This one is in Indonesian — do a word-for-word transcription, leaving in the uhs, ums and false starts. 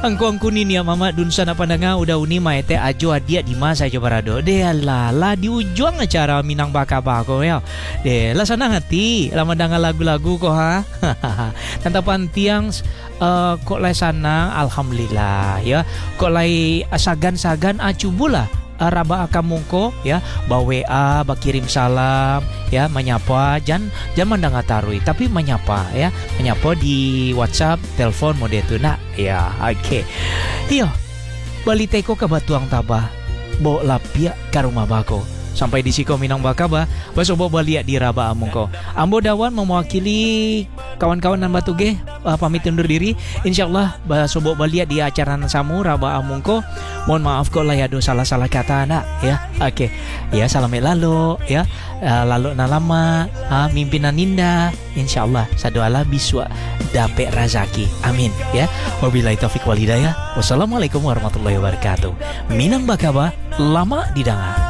Angku-angku ni ya mama dun sana pandanga udah uni maete ajo adia di masa aja barado. De lah lah di ujung acara Minang Baka Bako ya. De lah sana hati lama danga lagu-lagu ko ha. Tantapan tiang uh, kok lai sana alhamdulillah ya. Kok lai sagan-sagan acubula raba akamungko ya, ba W A, ba kirim salam ya, menyapa jan jan mandang tarui tapi menyapa ya, menyapa di WhatsApp, telepon mode itu nak ya. Oke. Okay. Iyo. Bali teko ka batuang tabah. Bo lapia ka rumah bako. Sampai di siko Minang Baka ba, basobo baliak di raba amungko. Ambo Dawan mewakili kawan-kawan dan batu ge uh, pamit undur diri. Insyaallah basobo baliak di acara samu raba amungko. Mohon maaf kok lah ya do salah-salah kata anak ya. Oke. Okay. Ya salam lalu ya. Uh, lalu nalama uh, mimpinan indah. Insyaallah sadoala biswa dape razaki. Amin ya. Wabillahi taufik wal hidayah. Wassalamualaikum warahmatullahi wabarakatuh. Minang Baka ba lama didengar.